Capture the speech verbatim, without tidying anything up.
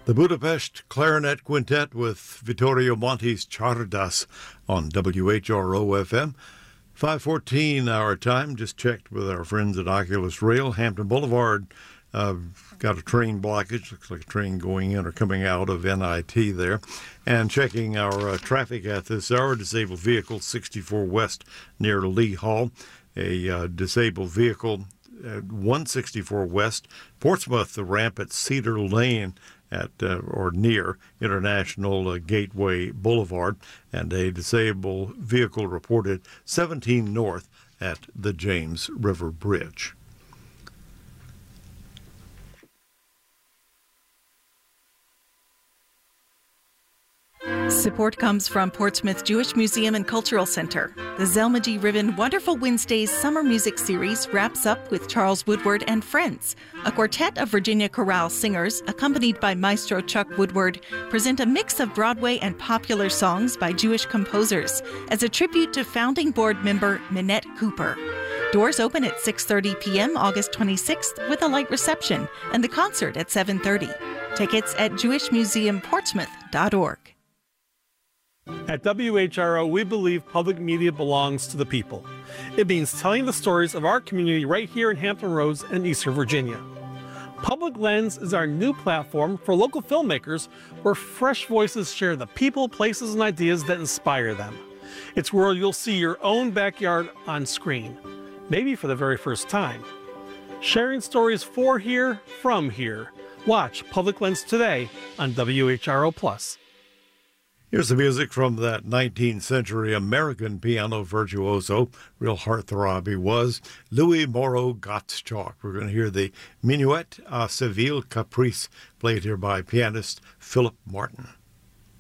The Budapest Clarinet Quintet with Vittorio Monti's Czardas on W H R O F M. five fourteen our time. Just checked with our friends at Oculus Rail. Hampton Boulevard uh, got a train blockage. Looks like a train going in or coming out of N I T there. And checking our uh, traffic at this hour, disabled vehicle sixty-four West near Lee Hall. A uh, disabled vehicle at one sixty-four West, Portsmouth, the ramp at Cedar Lane at uh, or near International uh, Gateway Boulevard, and a disabled vehicle reported seventeen North at the James River Bridge. Support comes from Portsmouth Jewish Museum and Cultural Center. The Zelma G. Riven Wonderful Wednesdays summer music series wraps up with Charles Woodward and Friends. A quartet of Virginia chorale singers, accompanied by Maestro Chuck Woodward, present a mix of Broadway and popular songs by Jewish composers as a tribute to founding board member Minette Cooper. Doors open at six thirty p.m. August twenty-sixth with a light reception, and the concert at seven thirty. Tickets at jewish museum portsmouth dot org. At W H R O, we believe public media belongs to the people. It means telling the stories of our community right here in Hampton Roads and Eastern Virginia. Public Lens is our new platform for local filmmakers where fresh voices share the people, places, and ideas that inspire them. It's where you'll see your own backyard on screen, maybe for the very first time. Sharing stories for here, from here. Watch Public Lens today on W H R O Plus. Here's the music from that nineteenth century American piano virtuoso. Real heartthrob he was. Louis Moreau Gottschalk. We're going to hear the Minuet à Seville Caprice played here by pianist Philip Martin.